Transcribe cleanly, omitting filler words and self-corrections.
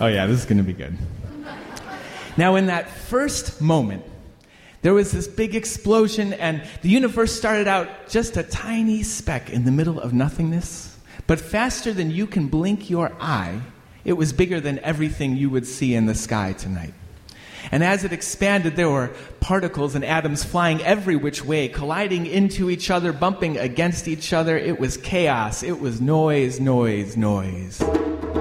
Oh yeah, this is going to be good. Now, in that first moment, there was this big explosion, and the universe started out just a tiny speck in the middle of nothingness. But faster than you can blink your eye, it was bigger than everything you would see in the sky tonight. And as it expanded, there were particles and atoms flying every which way, colliding into each other, bumping against each other. It was chaos. It was noise, noise, noise.